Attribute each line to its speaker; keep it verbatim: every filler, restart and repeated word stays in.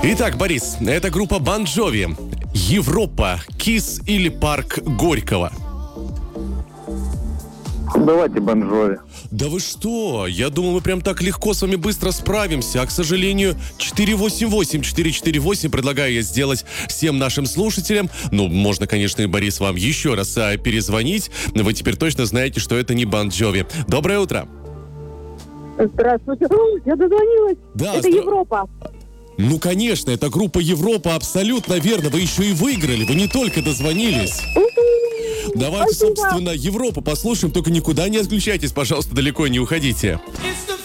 Speaker 1: Итак, Борис, это группа Bon Jovi. Европа, Кис или Парк Горького?
Speaker 2: Давайте Bon Jovi.
Speaker 1: Да вы что? Я думал, мы прям так легко с вами быстро справимся. А, к сожалению, четыре восемь восемь четыре четыре восемь предлагаю я сделать всем нашим слушателям. Ну, можно, конечно, и, Борис, вам еще раз а, перезвонить. Но вы теперь точно знаете, что это не Bon Jovi. Доброе утро.
Speaker 3: Здравствуйте. О, я дозвонилась.
Speaker 1: Да,
Speaker 3: это
Speaker 1: здра-
Speaker 3: Европа.
Speaker 1: Ну, конечно, это группа Европа, абсолютно верно. Вы еще и выиграли, вы не только дозвонились. Давайте,
Speaker 3: Спасибо.
Speaker 1: собственно, Европу послушаем, только никуда не отключайтесь, пожалуйста, далеко не уходите.
Speaker 4: It's